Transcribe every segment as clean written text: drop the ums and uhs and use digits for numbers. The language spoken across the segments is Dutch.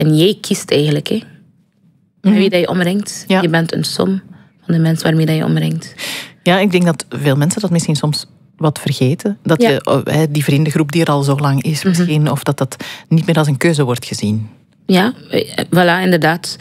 En jij kiest eigenlijk, hè. Met wie dat je omringt. Ja. Je bent een som van de mensen waarmee dat je omringt. Ja, ik denk dat veel mensen dat misschien soms wat vergeten. Dat je die vriendengroep die er al zo lang is misschien, of dat niet meer als een keuze wordt gezien. Ja, voilà, inderdaad.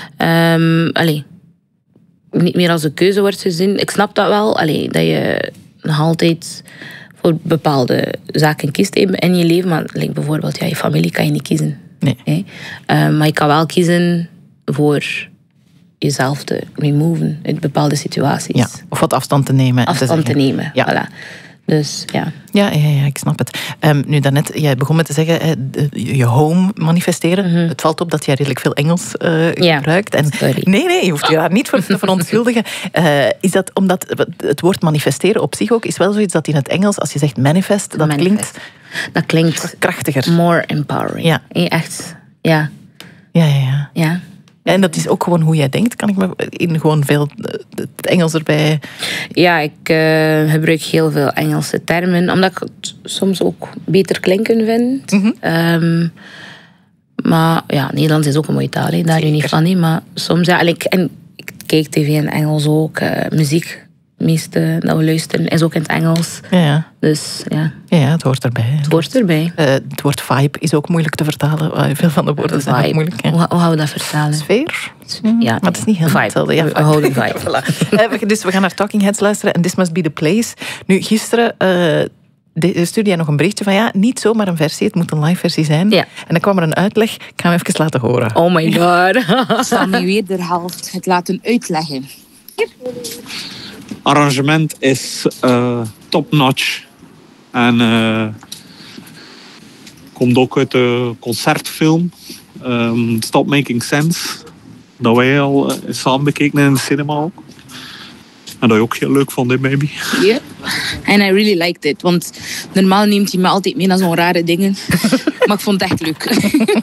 Niet meer als een keuze wordt gezien. Ik snap dat wel, dat je nog altijd voor bepaalde zaken kiest in je leven. Maar bijvoorbeeld, je familie kan je niet kiezen. Nee. Maar je kan wel kiezen voor jezelf te removen in bepaalde situaties. Ja, of wat afstand te nemen. Afstand te nemen, ja. voilà. Dus ja. Ja, ik snap het. Nu daarnet, jij begon met te zeggen, je home manifesteren. Het valt op dat jij redelijk veel Engels gebruikt. En sorry. Nee, je hoeft je daar niet voor te verontschuldigen. Is dat omdat het woord manifesteren op zich ook is wel zoiets dat in het Engels, als je zegt manifest, Dat klinkt krachtiger. More empowering. Ja. Echt, ja. Ja. En dat is ook gewoon hoe jij denkt, kan ik me in gewoon veel het Engels erbij. Ja, ik gebruik heel veel Engelse termen, omdat ik het soms ook beter klinken vind. Maar ja, Nederlands is ook een mooie taal, hè. Daar niet van. Hè. Maar soms, en ik kijk tv in Engels ook, muziek. Het meeste dat we luisteren is ook in het Engels. Ja. Dus ja. Ja, het hoort erbij. Het hoort erbij. Het woord vibe is ook moeilijk te vertalen. Veel van de woorden zijn ook moeilijk. Ja. Hoe gaan we dat vertalen? Sfeer? Ja, maar het is niet helemaal hetzelfde. Ja, we houden vibe. Voilà. Dus we gaan naar Talking Heads luisteren en This Must Be The Place. Nu, gisteren stuurde jij nog een berichtje van niet zomaar een versie, het moet een live versie zijn. Ja. En dan kwam er een uitleg. Ik ga hem even laten horen. Oh my god. Sammy wederhelft het laten uitleggen. Arrangement is top-notch. En komt ook uit de concertfilm Stop Making Sense. Dat wij al samen bekeken in de cinema ook. En dat je ook heel leuk vond, hè, baby. Ja. En I really liked it. Want normaal neemt hij me altijd mee naar zo'n rare dingen. Maar ik vond het echt leuk.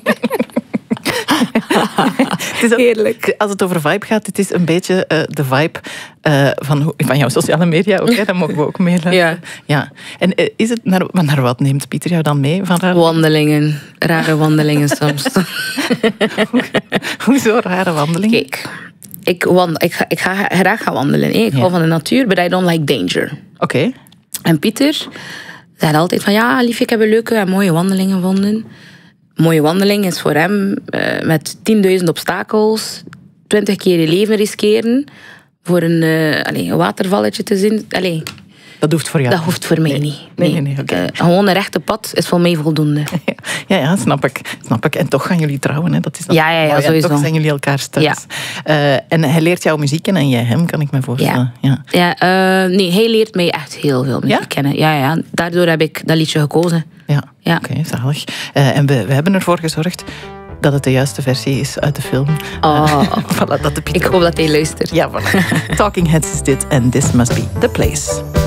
Het is ook, heerlijk. Als het over vibe gaat, het is een beetje de vibe van jouw sociale media ook. Hè? Dat mogen we ook meeluisteren. Ja. En is het naar wat neemt Pieter jou dan mee? Van Wandelingen. Rare wandelingen soms. Hoezo rare wandelingen? Kijk, ik ga graag gaan wandelen. Hè? Ik hou van de natuur, but I don't like danger. Oké. En Pieter zei altijd van, ja, lief, ik heb leuke en mooie wandelingen gevonden. Een mooie wandeling is voor hem met 10.000 obstakels, 20 keer je leven riskeren, voor een watervalletje te zien. Dat hoeft voor jou. Dat hoeft voor mij niet. Nee, okay. Gewoon een rechte pad is voor mij voldoende. Ja, snap ik. En toch gaan jullie trouwen, hè? Dat is ja, sowieso. Toch zijn jullie elkaar thuis. Ja. En hij leert jouw muziek kennen en jij hem, kan ik me voorstellen. Nee, hij leert mij echt heel veel muziek kennen. Ja. Daardoor heb ik dat liedje gekozen. Ja. Oké, zalig. En we hebben ervoor gezorgd dat het de juiste versie is uit de film. Voilà, ik hoop dat hij luistert. Ja, voilà. Talking Heads is dit en This Must Be The Place.